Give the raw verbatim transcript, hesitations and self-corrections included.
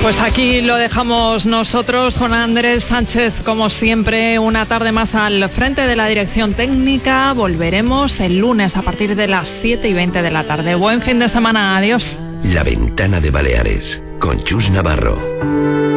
Pues aquí lo dejamos nosotros con Andrés Sánchez, como siempre, una tarde más al frente de la dirección técnica. Volveremos el lunes a partir de las siete y veinte de la tarde. Buen fin de semana, adiós. La Ventana de Baleares, con Chus Navarro.